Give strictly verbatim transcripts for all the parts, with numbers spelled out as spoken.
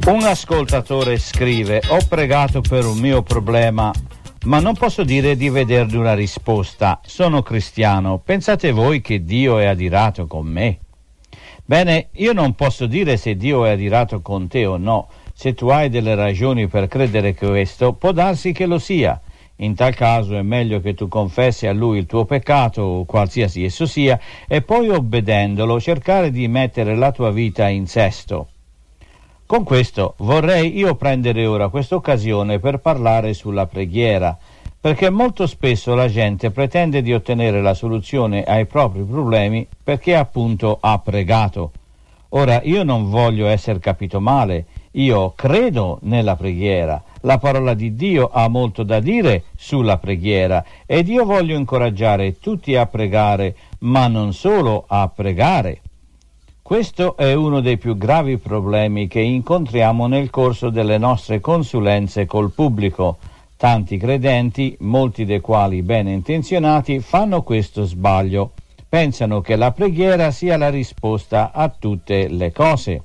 Un ascoltatore scrive: ho pregato per un mio problema, ma non posso dire di vederne una risposta. Sono cristiano. Pensate voi che Dio è adirato con me? Bene, io non posso dire se Dio è adirato con te o no. Se tu hai delle ragioni per credere questo, può darsi che lo sia. In tal caso è meglio che tu confessi a Lui il tuo peccato, qualsiasi esso sia, e poi, obbedendolo, cercare di mettere la tua vita in sesto. Con questo vorrei io prendere ora questa occasione per parlare sulla preghiera, perché molto spesso la gente pretende di ottenere la soluzione ai propri problemi perché appunto ha pregato. Ora, io non voglio essere capito male, io credo nella preghiera, la parola di Dio ha molto da dire sulla preghiera ed io voglio incoraggiare tutti a pregare, ma non solo a pregare. Questo è uno dei più gravi problemi che incontriamo nel corso delle nostre consulenze col pubblico. Tanti credenti, molti dei quali bene intenzionati, fanno questo sbaglio. Pensano che la preghiera sia la risposta a tutte le cose.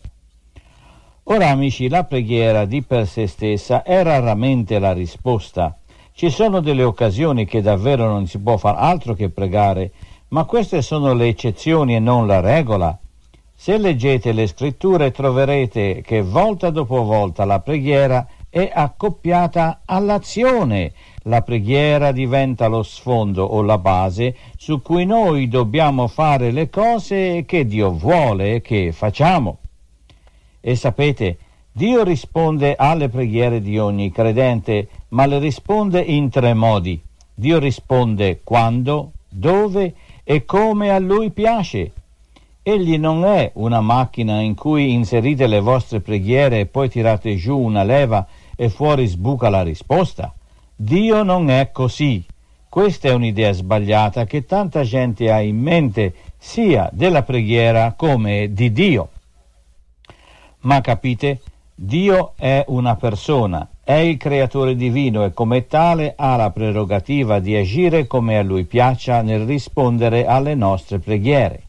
Ora, amici, la preghiera di per sé stessa è raramente la risposta. Ci sono delle occasioni che davvero non si può far altro che pregare, ma queste sono le eccezioni e non la regola. Se leggete le scritture troverete che volta dopo volta la preghiera è accoppiata all'azione. La preghiera diventa lo sfondo o la base su cui noi dobbiamo fare le cose che Dio vuole che facciamo. E sapete, Dio risponde alle preghiere di ogni credente, ma le risponde in tre modi. Dio risponde quando, dove e come a Lui piace. Egli non è una macchina in cui inserite le vostre preghiere e poi tirate giù una leva e fuori sbuca la risposta. Dio non è così. Questa è un'idea sbagliata che tanta gente ha in mente sia della preghiera come di Dio. Ma capite, Dio è una persona, è il creatore divino e come tale ha la prerogativa di agire come a Lui piaccia nel rispondere alle nostre preghiere.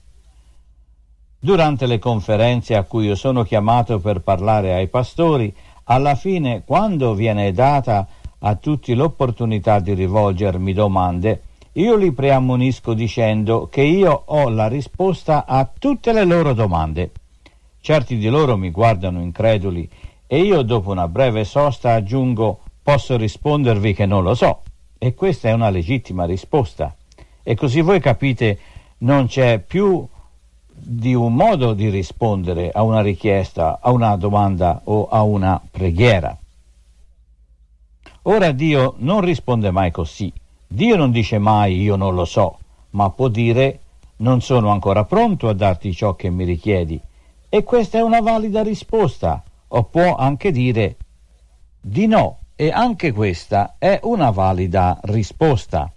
Durante le conferenze a cui io sono chiamato per parlare ai pastori, alla fine, quando viene data a tutti l'opportunità di rivolgermi domande, io li preammonisco dicendo che io ho la risposta a tutte le loro domande. Certi di loro mi guardano increduli e io dopo una breve sosta aggiungo: posso rispondervi che non lo so. E questa è una legittima risposta. E così voi capite, non c'è più di un modo di rispondere a una richiesta, a una domanda o a una preghiera. Ora Dio non risponde mai così. Dio non dice mai io non lo so, ma può dire non sono ancora pronto a darti ciò che mi richiedi. E questa è una valida risposta. O può anche dire di no, e anche questa è una valida risposta.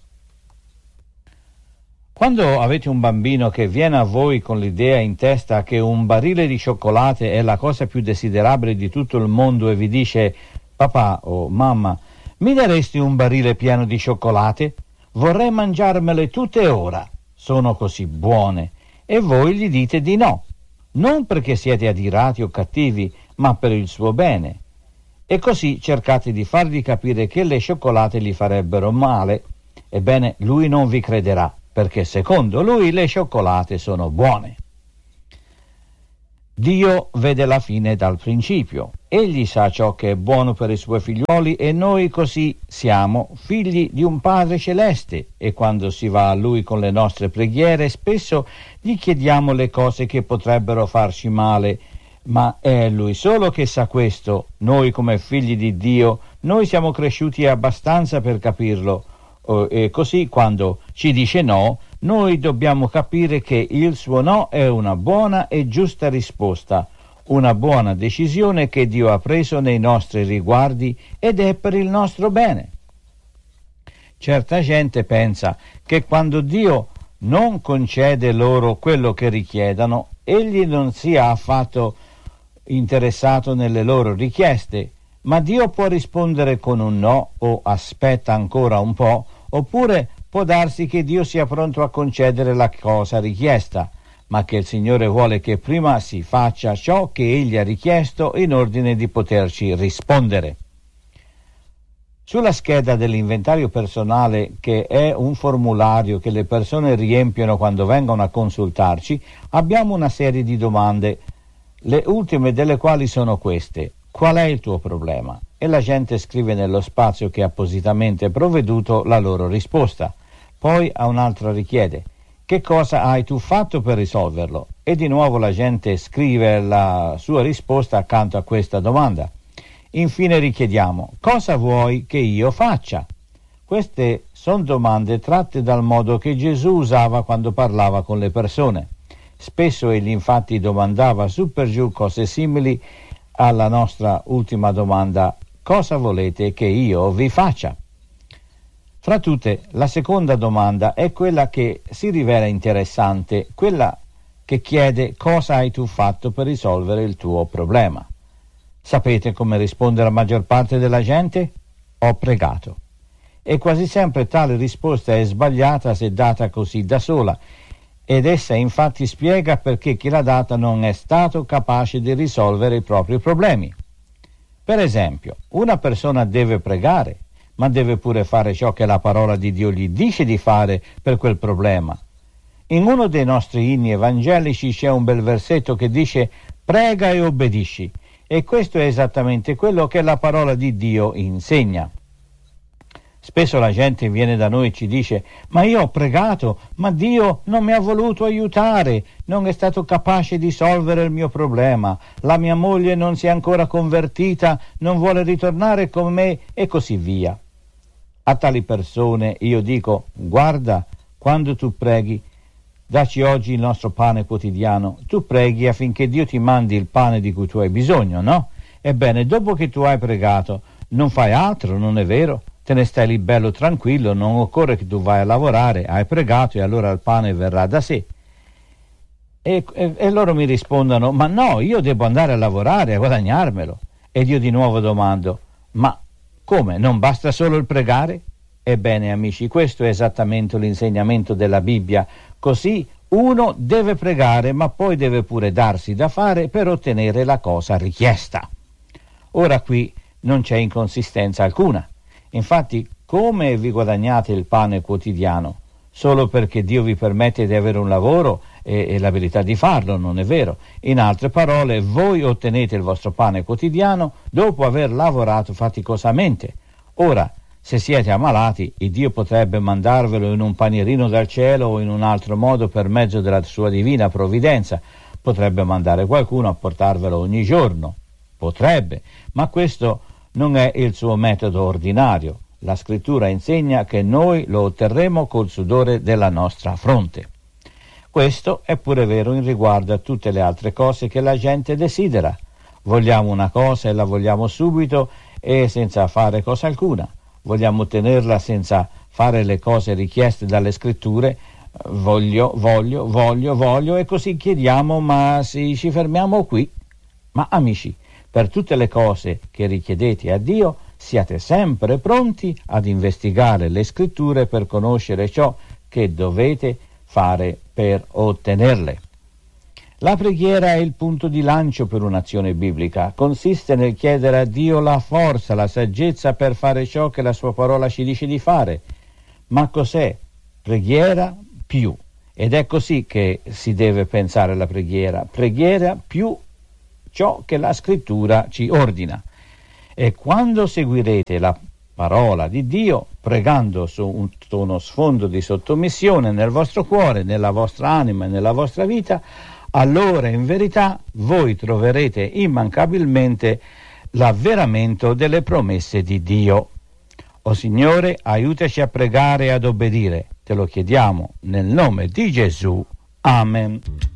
Quando avete un bambino che viene a voi con l'idea in testa che un barile di cioccolate è la cosa più desiderabile di tutto il mondo e vi dice: papà o mamma, mi daresti un barile pieno di cioccolate? Vorrei mangiarmele tutte ora, sono così buone. E voi gli dite di no, non perché siete adirati o cattivi, ma per il suo bene. E così cercate di fargli capire che le cioccolate gli farebbero male. Ebbene, lui non vi crederà, perché secondo lui le cioccolate sono buone. Dio vede la fine dal principio. Egli sa ciò che è buono per i suoi figlioli e noi così siamo figli di un Padre celeste e quando si va a Lui con le nostre preghiere spesso gli chiediamo le cose che potrebbero farci male, ma è Lui solo che sa questo. Noi come figli di Dio, noi siamo cresciuti abbastanza per capirlo. E così quando ci dice no, noi dobbiamo capire che il suo no è una buona e giusta risposta, una buona decisione che Dio ha preso nei nostri riguardi ed è per il nostro bene. Certa gente pensa che quando Dio non concede loro quello che richiedano, egli non sia affatto interessato nelle loro richieste, ma Dio può rispondere con un no o aspetta ancora un po', oppure può darsi che Dio sia pronto a concedere la cosa richiesta, ma che il Signore vuole che prima si faccia ciò che Egli ha richiesto in ordine di poterci rispondere. Sulla scheda dell'inventario personale, che è un formulario che le persone riempiono quando vengono a consultarci, abbiamo una serie di domande, le ultime delle quali sono queste: qual è il tuo problema? E la gente scrive nello spazio che è appositamente provveduto la loro risposta. Poi a un'altra richiede: che cosa hai tu fatto per risolverlo? E di nuovo la gente scrive la sua risposta accanto a questa domanda. Infine richiediamo: cosa vuoi che io faccia? Queste sono domande tratte dal modo che Gesù usava quando parlava con le persone. Spesso egli infatti domandava su per giù cose simili alla nostra ultima domanda: cosa volete che io vi faccia? Fra tutte, la seconda domanda è quella che si rivela interessante, quella che chiede: cosa hai tu fatto per risolvere il tuo problema? Sapete come risponde la maggior parte della gente? Ho pregato. E quasi sempre tale risposta è sbagliata se data così da sola, ed essa infatti spiega perché chi l'ha data non è stato capace di risolvere i propri problemi. Per esempio, una persona deve pregare, ma deve pure fare ciò che la parola di Dio gli dice di fare per quel problema. In uno dei nostri inni evangelici c'è un bel versetto che dice: prega e obbedisci. E questo è esattamente quello che la parola di Dio insegna. Spesso la gente viene da noi e ci dice: ma io ho pregato, ma Dio non mi ha voluto aiutare, non è stato capace di risolvere il mio problema, la mia moglie non si è ancora convertita, non vuole ritornare con me, e così via. A tali persone io dico: guarda, quando tu preghi, dacci oggi il nostro pane quotidiano, tu preghi affinché Dio ti mandi il pane di cui tu hai bisogno, no? Ebbene, dopo che tu hai pregato, non fai altro, non è vero? Te ne stai lì bello tranquillo, non occorre che tu vai a lavorare, hai pregato e allora il pane verrà da sé. E, e, e loro mi rispondono: ma no, io devo andare a lavorare, a guadagnarmelo. Ed io di nuovo domando: ma come, non basta solo il pregare? Ebbene amici, questo è esattamente l'insegnamento della Bibbia. Così uno deve pregare, ma poi deve pure darsi da fare per ottenere la cosa richiesta. Ora qui non c'è inconsistenza alcuna. Infatti, come vi guadagnate il pane quotidiano? Solo perché Dio vi permette di avere un lavoro e, e l'abilità di farlo, non è vero? In altre parole, voi ottenete il vostro pane quotidiano dopo aver lavorato faticosamente. Ora, se siete ammalati, il Dio potrebbe mandarvelo in un panierino dal cielo o in un altro modo per mezzo della sua divina provvidenza. Potrebbe mandare qualcuno a portarvelo ogni giorno. Potrebbe, ma questo non è il suo metodo ordinario. La scrittura insegna che noi lo otterremo col sudore della nostra fronte. Questo è pure vero in riguardo a tutte le altre cose che la gente desidera. Vogliamo una cosa e la vogliamo subito e senza fare cosa alcuna. Vogliamo ottenerla senza fare le cose richieste dalle scritture. Voglio, voglio, voglio, voglio, e così chiediamo, ma se ci fermiamo qui. Ma amici, per tutte le cose che richiedete a Dio, siate sempre pronti ad investigare le scritture per conoscere ciò che dovete fare per ottenerle. La preghiera è il punto di lancio per un'azione biblica. Consiste nel chiedere a Dio la forza, la saggezza per fare ciò che la sua parola ci dice di fare. Ma cos'è? Preghiera più. Ed è così che si deve pensare alla preghiera. Preghiera più ciò che la scrittura ci ordina. E quando seguirete la parola di Dio, pregando su un, su uno sfondo di sottomissione nel vostro cuore, nella vostra anima e nella vostra vita, allora in verità voi troverete immancabilmente l'avveramento delle promesse di Dio. O Signore, aiutaci a pregare e ad obbedire. Te lo chiediamo nel nome di Gesù. Amen.